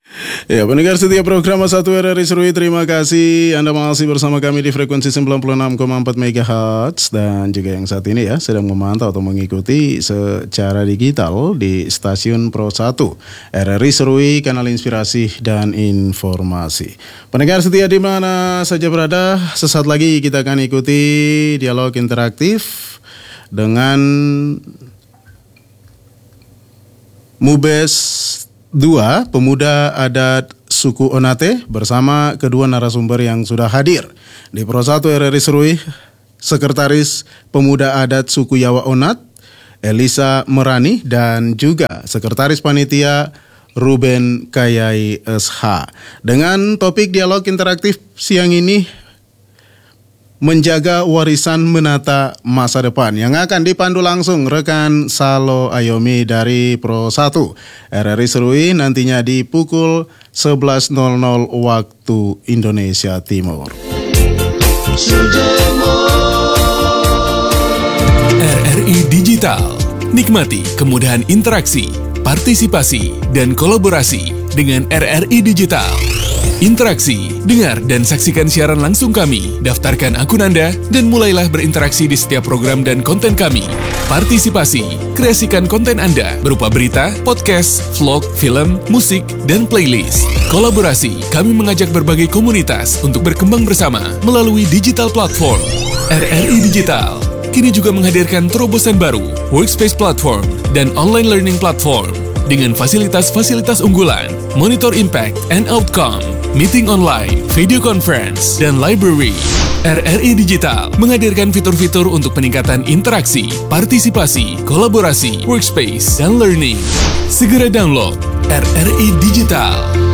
Ya, pendengar setiap program Satu RRI Serui, terima kasih Anda masih bersama kami di frekuensi 96,4 MHz dan juga yang saat ini ya sedang memantau atau mengikuti secara digital di stasiun Pro 1 RRI Serui, kanal inspirasi dan informasi. Pendengar setia di mana saja berada, sesaat lagi kita akan ikuti dialog interaktif dengan Mubes 2, pemuda adat suku Onate bersama kedua narasumber yang sudah hadir di Pro 1 RRI Serui, Sekretaris Pemuda Adat Suku Yawa Onat, Elisa Merani, dan juga Sekretaris Panitia Ruben Kayai SH. Dengan topik dialog interaktif siang ini, menjaga warisan menata masa depan, yang akan dipandu langsung rekan Salo Ayomi dari Pro 1 RRI Serui nantinya di pukul 11.00 waktu Indonesia Timur. RRI Digital. Nikmati kemudahan interaksi, partisipasi, dan kolaborasi dengan RRI Digital. Interaksi, dengar dan saksikan siaran langsung kami, daftarkan akun Anda, dan mulailah berinteraksi di setiap program dan konten kami. Partisipasi, kreasikan konten Anda berupa berita, podcast, vlog, film, musik, dan playlist. Kolaborasi, kami mengajak berbagai komunitas untuk berkembang bersama melalui digital platform. RRI Digital kini juga menghadirkan terobosan baru, workspace platform, dan online learning platform dengan fasilitas-fasilitas unggulan, monitor impact and outcome, meeting online, video conference, dan library. RRI Digital menghadirkan fitur-fitur untuk peningkatan interaksi, partisipasi, kolaborasi, workspace, dan learning. Segera download RRI Digital.